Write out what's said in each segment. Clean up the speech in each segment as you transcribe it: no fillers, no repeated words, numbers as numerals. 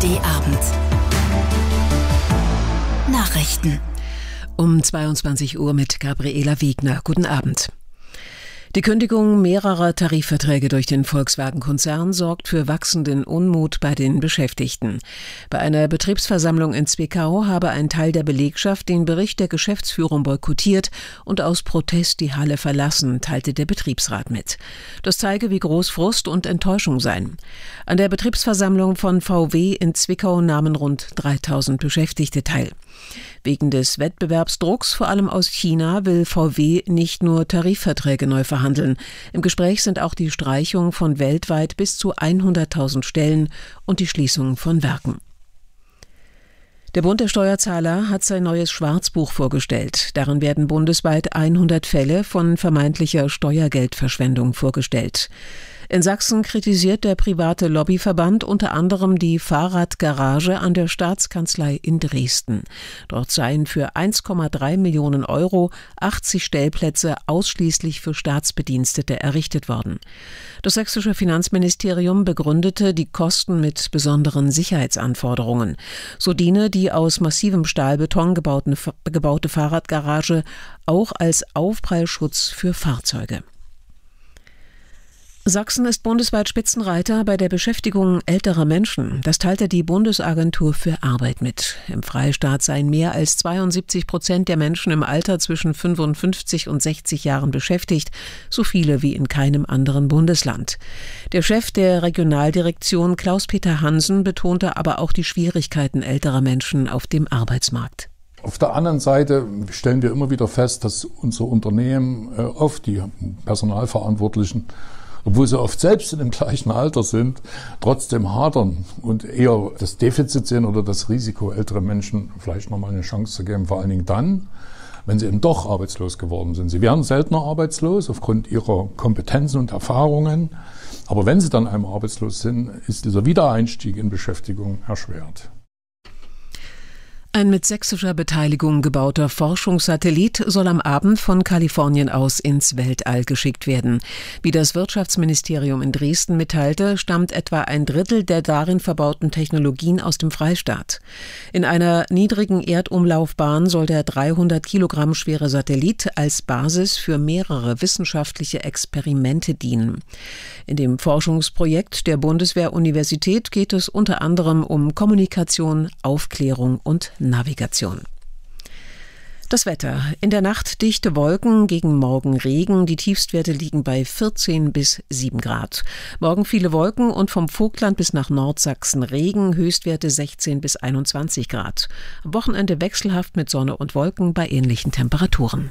ARD-Abend. Nachrichten. Um 22 Uhr mit Gabriela Wegner. Guten Abend. Die Kündigung mehrerer Tarifverträge durch den Volkswagen-Konzern sorgt für wachsenden Unmut bei den Beschäftigten. Bei einer Betriebsversammlung in Zwickau habe ein Teil der Belegschaft den Bericht der Geschäftsführung boykottiert und aus Protest die Halle verlassen, teilte der Betriebsrat mit. Das zeige, wie groß Frust und Enttäuschung seien. An der Betriebsversammlung von VW in Zwickau nahmen rund 3000 Beschäftigte teil. Wegen des Wettbewerbsdrucks, vor allem aus China, will VW nicht nur Tarifverträge neu verhandeln. Im Gespräch sind auch die Streichung von weltweit bis zu 100.000 Stellen und die Schließung von Werken. Der Bund der Steuerzahler hat sein neues Schwarzbuch vorgestellt. Darin werden bundesweit 100 Fälle von vermeintlicher Steuergeldverschwendung vorgestellt. In Sachsen kritisiert der private Lobbyverband unter anderem die Fahrradgarage an der Staatskanzlei in Dresden. Dort seien für 1,3 Millionen Euro 80 Stellplätze ausschließlich für Staatsbedienstete errichtet worden. Das sächsische Finanzministerium begründete die Kosten mit besonderen Sicherheitsanforderungen. So diene die aus massivem Stahlbeton gebaute Fahrradgarage auch als Aufprallschutz für Fahrzeuge. Sachsen ist bundesweit Spitzenreiter bei der Beschäftigung älterer Menschen. Das teilte die Bundesagentur für Arbeit mit. Im Freistaat seien mehr als 72% der Menschen im Alter zwischen 55 und 60 Jahren beschäftigt, so viele wie in keinem anderen Bundesland. Der Chef der Regionaldirektion Klaus-Peter Hansen betonte aber auch die Schwierigkeiten älterer Menschen auf dem Arbeitsmarkt. Auf der anderen Seite stellen wir immer wieder fest, dass unsere Unternehmen oft die Personalverantwortlichen, obwohl sie oft selbst in dem gleichen Alter sind, trotzdem hadern und eher das Defizit sehen oder das Risiko, ältere Menschen vielleicht nochmal eine Chance zu geben, vor allen Dingen dann, wenn sie eben doch arbeitslos geworden sind. Sie werden seltener arbeitslos aufgrund ihrer Kompetenzen und Erfahrungen, aber wenn sie dann einmal arbeitslos sind, ist dieser Wiedereinstieg in Beschäftigung erschwert. Ein mit sächsischer Beteiligung gebauter Forschungssatellit soll am Abend von Kalifornien aus ins Weltall geschickt werden. Wie das Wirtschaftsministerium in Dresden mitteilte, stammt etwa ein Drittel der darin verbauten Technologien aus dem Freistaat. In einer niedrigen Erdumlaufbahn soll der 300 Kilogramm schwere Satellit als Basis für mehrere wissenschaftliche Experimente dienen. In dem Forschungsprojekt der Bundeswehr-Universität geht es unter anderem um Kommunikation, Aufklärung und Navigation. Das Wetter. In der Nacht dichte Wolken, gegen Morgen Regen. Die Tiefstwerte liegen bei 14 bis 7 Grad. Morgen viele Wolken und vom Vogtland bis nach Nordsachsen Regen. Höchstwerte 16 bis 21 Grad. Am Wochenende wechselhaft mit Sonne und Wolken bei ähnlichen Temperaturen.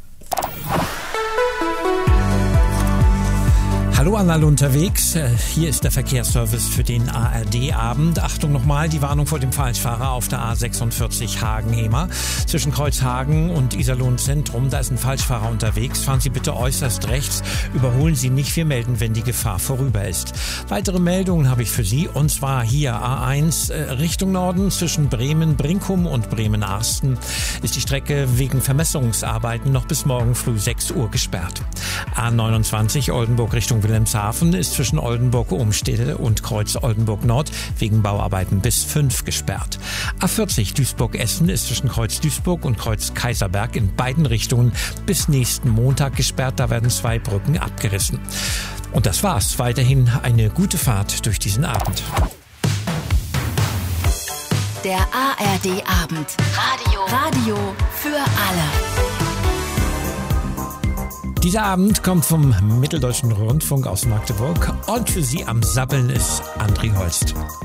Hallo an alle unterwegs, hier ist der Verkehrsservice für den ARD-Abend. Achtung nochmal, die Warnung vor dem Falschfahrer auf der A46 Hagen-Hemer. Zwischen Kreuzhagen und Iserlohn Zentrum, da ist ein Falschfahrer unterwegs. Fahren Sie bitte äußerst rechts, überholen Sie nicht, wir melden, wenn die Gefahr vorüber ist. Weitere Meldungen habe ich für Sie, und zwar hier A1 Richtung Norden zwischen Bremen-Brinkum und Bremen-Arsten ist die Strecke wegen Vermessungsarbeiten noch bis morgen früh 6 Uhr gesperrt. A29 Oldenburg Richtung Wilhelmshaven ist zwischen Oldenburg-Umstede und Kreuz Oldenburg-Nord wegen Bauarbeiten bis 5 gesperrt. A40 Duisburg-Essen ist zwischen Kreuz Duisburg und Kreuz Kaiserberg in beiden Richtungen bis nächsten Montag gesperrt. Da werden 2 Brücken abgerissen. Und das war's. Weiterhin eine gute Fahrt durch diesen Abend. Der ARD-Abend. Radio für alle. Dieser Abend kommt vom Mitteldeutschen Rundfunk aus Magdeburg und für Sie am Sabbeln ist André Holst.